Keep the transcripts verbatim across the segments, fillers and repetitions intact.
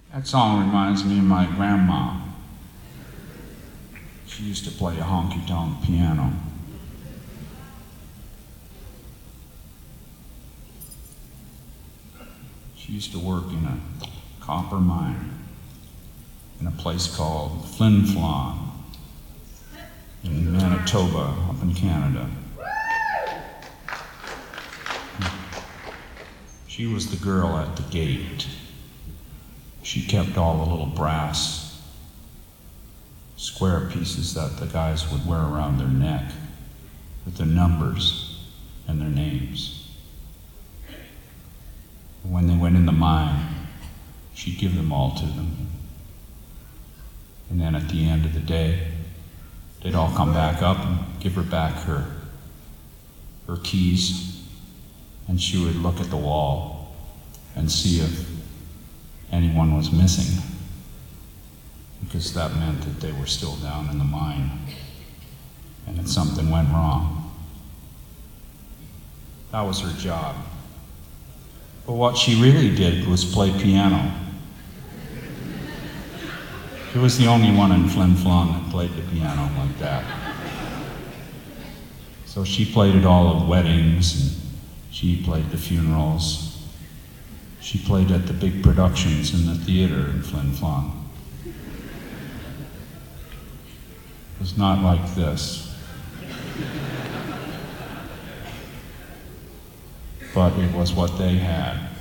That song reminds me of my grandma. She used to play a honky-tonk piano. She used to work in a copper mine in a place called Flin Flon in Manitoba, up in Canada. She was the girl at the gate. She kept all the little brass square pieces that the guys would wear around their neck with their numbers and their names. When they went in the mine, she'd give them all to them. And then at the end of the day, they'd all come back up and give her back her, her keys, and she would look at the wall and see if anyone was missing, because that meant that they were still down in the mine and that something went wrong. That was her job. But what she really did was play piano. She was the only one in Flin Flon that played the piano like that. So she played at all the weddings, and she played the funerals. She played at the big productions in the theater in Flin Flon. It was not like this. But it was what they had.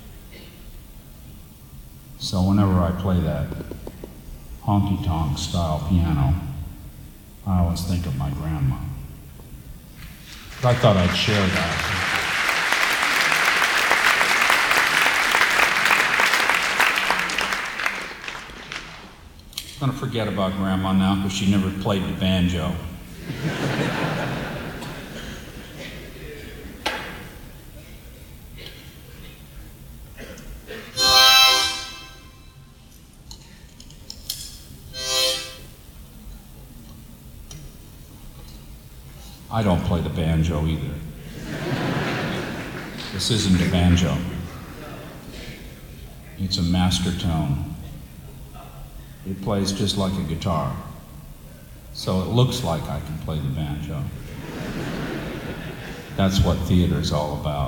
So whenever I play that honky-tonk style piano, I always think of my grandma. I thought I'd share that. I'm gonna forget about Grandma now because she never played the banjo. I don't play the banjo either. This isn't a banjo. It's a master tone. It plays just like a guitar. So it looks like I can play the banjo. That's what theater's all about.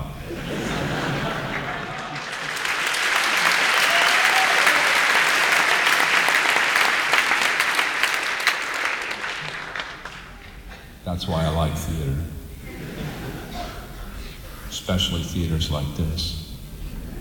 That's why I like theater. Especially theaters like this.